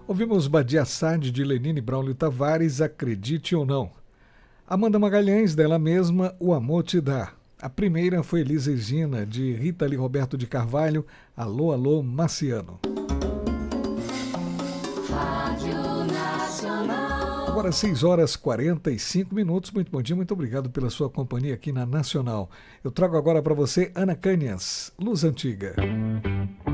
Ouvimos Badia Saad de Lenine Braulio Tavares, Acredite ou Não. Amanda Magalhães, dela mesma, O Amor Te Dá. A primeira foi Elis Regina, de Rita Lee Roberto de Carvalho, Alô, Alô, Marciano. Rádio Nacional. Agora 6h45. Muito bom dia, muito obrigado pela sua companhia aqui na Nacional. Eu trago agora para você Ana Canhas, Luz Antiga.